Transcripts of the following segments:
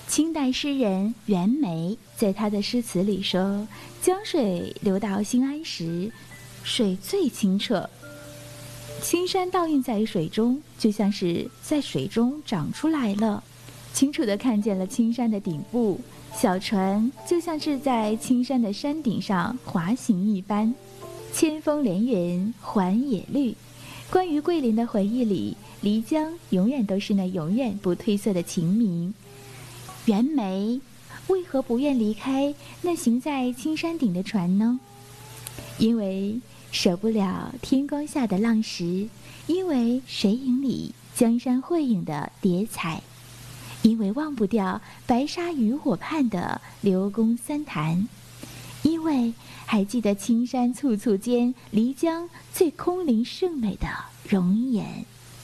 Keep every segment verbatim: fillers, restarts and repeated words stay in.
清代诗人袁枚在他的诗词里说：“江水流到新安时，水最清澈。青山倒映在水中，就像是在水中长出来了，清楚地看见了青山的顶部，小船就像是在青山的山顶上滑行一般。千峰连云环野绿。”关于桂林的回忆里，漓江永远都是那永远不褪色的晴明。袁枚为何不愿离开那行在青山顶的船呢？因为舍不了天光下的浪石，因为水影里江山绘影的叠彩，因为忘不掉白沙渔火畔的刘公三潭，因为还记得青山簇簇间漓江最空灵胜美的容颜。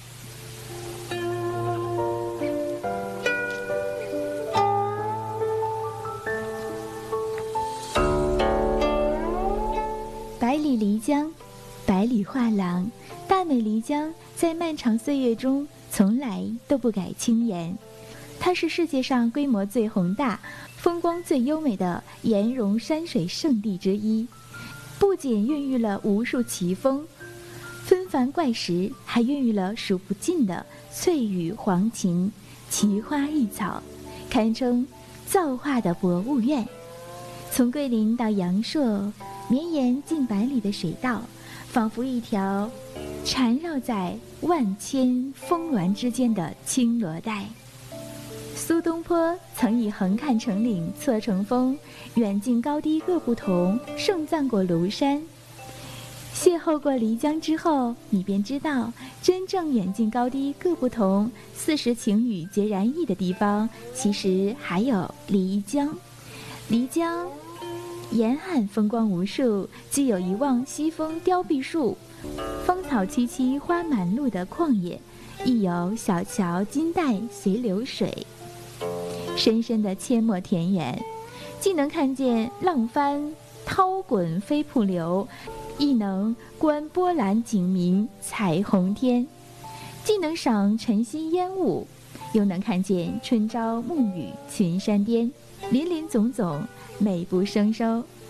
百里漓江，百里画廊，大美漓江在漫长岁月中从来都不改轻颜。它是世界上规模最宏大、风光最优美的岩溶山水圣地之一，不仅孕育了无数奇峰、纷繁怪石，还孕育了数不尽的翠羽黄芩、奇花异草，堪称造化的博物院。从桂林到阳朔，绵延近百里的水道，仿佛一条缠绕在万千峰峦之间的青罗带。苏东坡曾以横看成岭侧成峰，远近高低各不同，盛赞过庐山。邂逅过漓江之后，你便知道，真正远近高低各不同、四时晴雨皆然异的地方，其实还有漓江。漓江沿岸风光无数，既有一望西风凋碧树、芳草萋萋花满路的旷野，亦有小桥金带随流水，深深的阡陌田园，既能看见浪翻涛滚飞瀑流，亦能观波澜景明彩虹天；既能赏晨曦烟雾，又能看见春朝暮雨群山巅，林林总总，美不胜收。